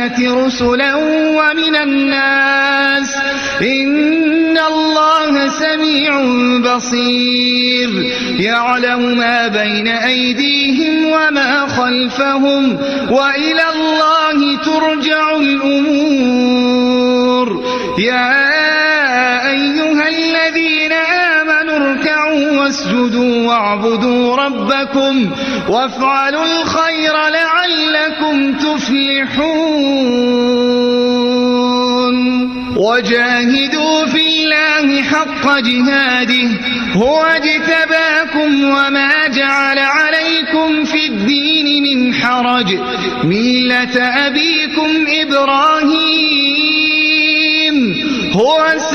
الملائكة رسلا ومن الناس إن الله سميع بصير يعلم ما بين أيديهم وما خلفهم وإلى الله ترجع الأمور يا أيها الذين آمنوا اركعوا واسجدوا واعبدوا ربكم وافعلوا الخير لعلكم تفلحون وجاهدوا في الله حق جهاده هو اجتباكم وما جعل عليكم في الدين من حرج ملة أبيكم إبراهيم هو